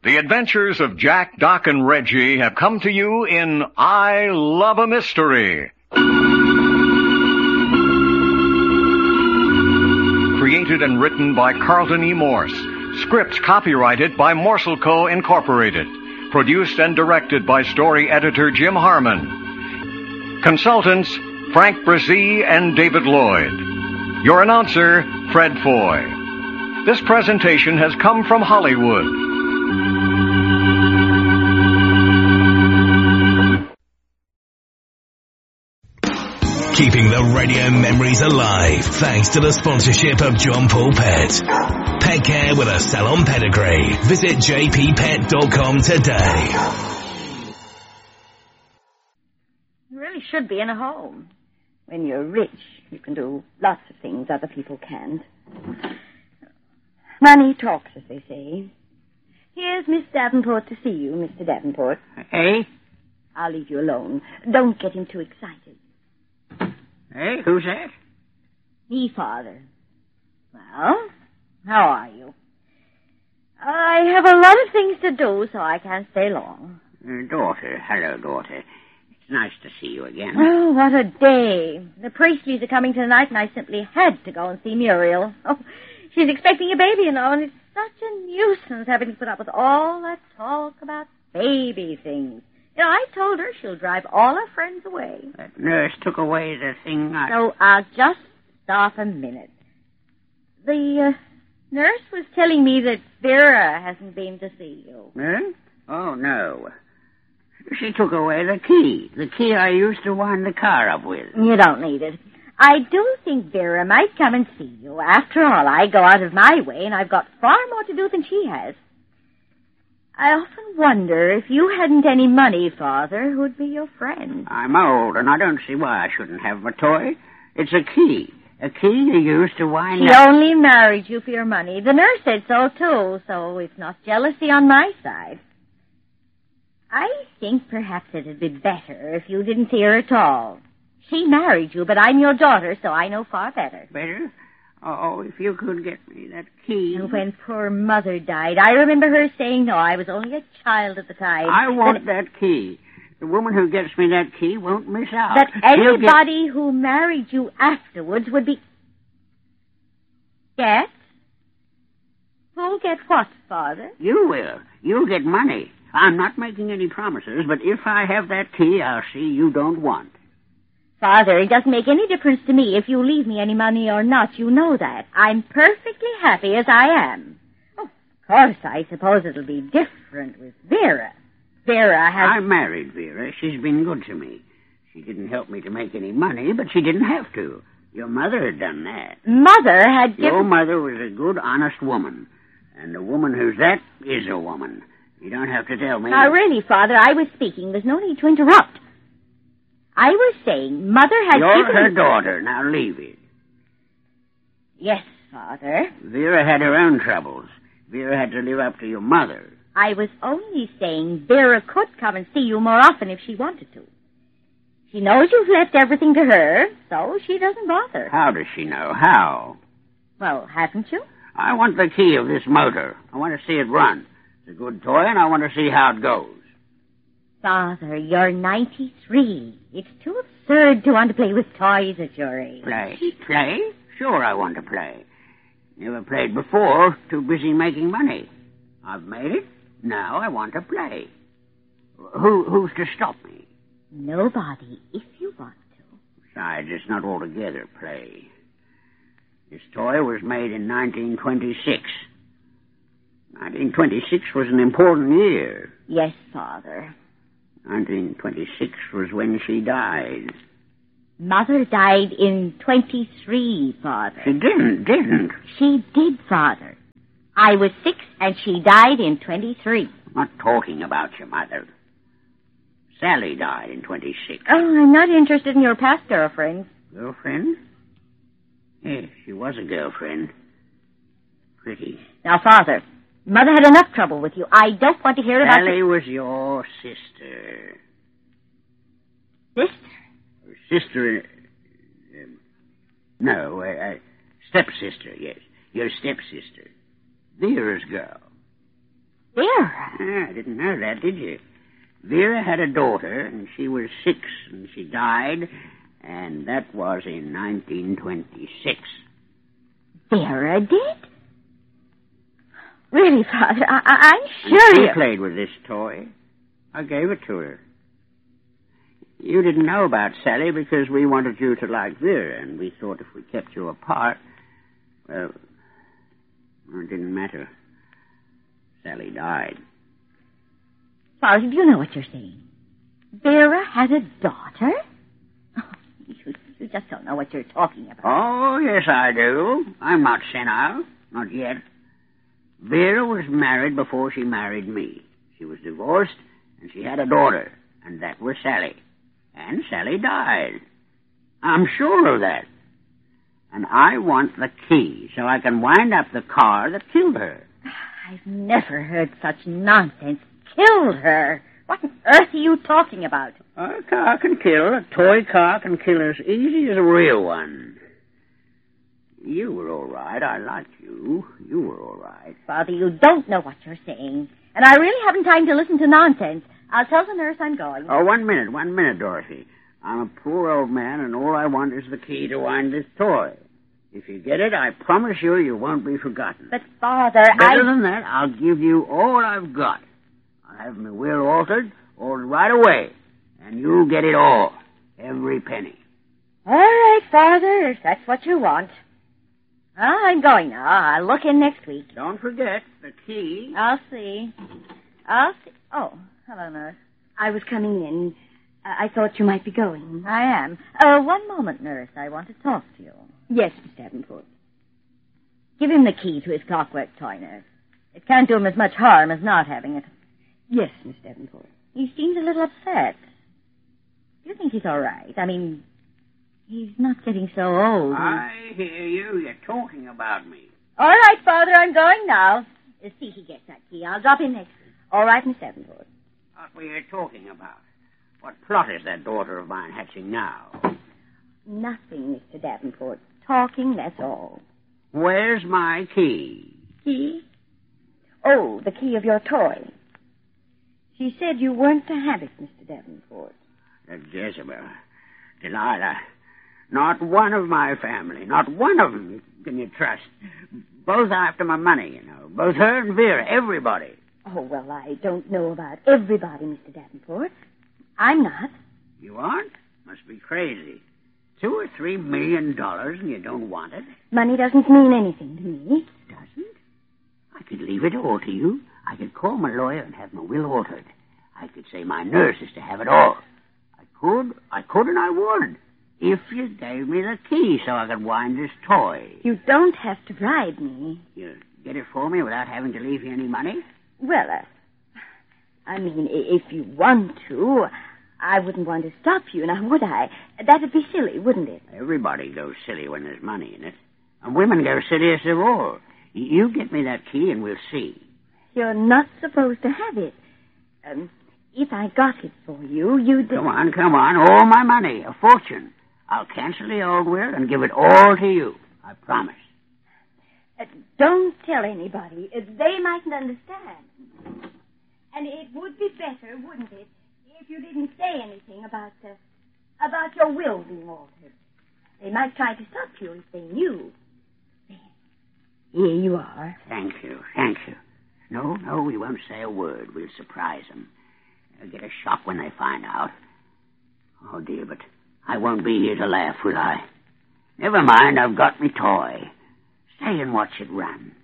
The adventures of Jack, Doc, and Reggie have come to you in I Love a Mystery. Created and written by Carlton E. Morse. Scripts copyrighted by Morsel Co. Incorporated. Produced and directed by story editor Jim Harmon. Consultants Frank Brzee and David Lloyd. Your announcer, Fred Foy. This presentation has come from Hollywood. Keeping the radio memories alive thanks to the sponsorship of John Paul Pet. Pet care with a salon pedigree. Visit jppet.com today. You really should be in a home. When you're rich, you can do lots of things other people can't. Money talks, as they say. Here's Miss Davenport to see you, Mr. Davenport. Hey? I'll leave you alone. Don't get him too excited. Hey, who's that? Me, Father. Well, how are you? I have a lot of things to do, so I can't stay long. Daughter. Hello, daughter. It's nice to see you again. Oh, what a day. The Priestleys are coming tonight, and I simply had to go and see Muriel. Oh, she's expecting a baby, and it's such a nuisance having to put up with all that talk about baby things. I told her she'll drive all her friends away. That nurse took away the thing So I'll just stop a minute. The nurse was telling me that Vera hasn't been to see you. Huh? Oh, no. She took away the key. The key I used to wind the car up with. You don't need it. I do think Vera might come and see you. After all, I go out of my way, and I've got far more to do than she has. I often wonder if you hadn't any money, Father, who'd be your friend. I'm old, and I don't see why I shouldn't have my toy. It's a key. A key you use to wind She up... only married you for your money. The nurse said so, too, so it's not jealousy on my side. I think perhaps it'd be better if you didn't see her at all. She married you, but I'm your daughter, so I know far better. Better? Oh, if you could get me that key. And when poor Mother died, I remember her saying, no, I was only a child at the time. I want that key. The woman who gets me that key won't miss out. That anybody who married you afterwards would be... Get? Who'll get what, Father? You will. You'll get money. I'm not making any promises, but if I have that key, I'll see you don't want. Father, it doesn't make any difference to me if you leave me any money or not. You know that. I'm perfectly happy as I am. Oh, of course, I suppose it'll be different with Vera. Vera has... I married Vera. She's been good to me. She didn't help me to make any money, but she didn't have to. Your mother had done that. Mother had given... Your mother was a good, honest woman. And a woman who's that is a woman. You don't have to tell me. Now, really, Father, I was speaking. There's no need to interrupt. I was saying Mother had You're given... her daughter. Now leave it. Yes, Father. Vera had her own troubles. Vera had to live up to your mother. I was only saying Vera could come and see you more often if she wanted to. She knows you've left everything to her, so she doesn't bother. How does she know? How? Well, haven't you? I want the key of this motor. I want to see it run. It's a good toy, and I want to see how it goes. Father, you're 93. It's too absurd to want to play with toys at your age. Play? Play? Sure I want to play. Never played before. Too busy making money. I've made it. Now I want to play. Who's to stop me? Nobody, if you want to. Besides, it's not altogether play. This toy was made in 1926. 1926 was an important year. Yes, Father. 1926 was when she died. Mother died in 23, Father. She didn't. She did, Father. I was 6, and she died in 23. I'm not talking about your mother. Sally died in 26. Oh, I'm not interested in your past girlfriends. Girlfriend? Yes, she was a girlfriend. Pretty. Now, Father, Mother had enough trouble with you. I don't want to hear about... Sally was your sister. Sister? Sister... stepsister, yes. Your stepsister. Vera's girl. Vera? I didn't know that, did you? Vera had a daughter, and she was 6, and she died, and that was in 1926. Vera did? Really, Father, I'm sure She played with this toy. I gave it to her. You didn't know about Sally because we wanted you to like Vera, and we thought if we kept you apart, well, it didn't matter. Sally died. Father, do you know what you're saying? Vera has a daughter? Oh, you just don't know what you're talking about. Oh, yes, I do. I'm not senile. Not yet. Vera was married before she married me. She was divorced, and she had a daughter, and that was Sally. And Sally died. I'm sure of that. And I want the key so I can wind up the car that killed her. I've never heard such nonsense. Killed her? What on earth are you talking about? A car can kill. A toy car can kill as easy as a real one. You were all right. I liked you. You were all right. Father, you don't know what you're saying. And I really haven't time to listen to nonsense. I'll tell the nurse I'm going. Oh, 1 minute, Dorothy. I'm a poor old man, and all I want is the key to wind this toy. If you get it, I promise you won't be forgotten. But, Father, Better than that, I'll give you all I've got. I'll have my will altered right away, and you'll get it all, every penny. All right, Father, if that's what you want. I'm going now. I'll look in next week. Don't forget the key. I'll see. Oh, hello, nurse. I was coming in. I thought you might be going. I am. 1 moment, nurse. I want to talk to you. Yes, Miss Davenport. Give him the key to his clockwork toy, nurse. It can't do him as much harm as not having it. Yes, Miss Davenport. He seems a little upset. Do you think he's all right? I mean, he's not getting so old. I hear you. You're talking about me. All right, Father, I'm going now. See he gets that key. I'll drop in next week. All right, Miss Davenport. What were you talking about? What plot is that daughter of mine hatching now? Nothing, Mr. Davenport. Talking, that's all. Where's my key? Key? Oh, the key of your toy. She said you weren't to have it, Mr. Davenport. That Jezebel. Delilah. Not one of my family. Not one of them can you trust. Both after my money, you know. Both her and Vera. Everybody. Oh, well, I don't know about everybody, Mr. Davenport. I'm not. You aren't? Must be crazy. $2 or $3 million and you don't want it? Money doesn't mean anything to me. Doesn't? I could leave it all to you. I could call my lawyer and have my will altered. I could say my nurse is to have it all. I could and I would. If you gave me the key so I could wind this toy. You don't have to bribe me. You get it for me without having to leave you any money? Well, I mean, if you want to, I wouldn't want to stop you, now would I? That'd be silly, wouldn't it? Everybody goes silly when there's money in it. And women go silliest of all. You get me that key and we'll see. You're not supposed to have it. If I got it for you, you'd... Come on. All my money, a fortune. I'll cancel the old will and give it all to you. I promise. Don't tell anybody. They mightn't understand. And it would be better, wouldn't it, if you didn't say anything about your will being altered. They might try to stop you if they knew. Here you are. Thank you. No, we won't say a word. We'll surprise them. They'll get a shock when they find out. Oh, dear, but I won't be here to laugh, will I? Never mind, I've got me toy. Stay and watch it run.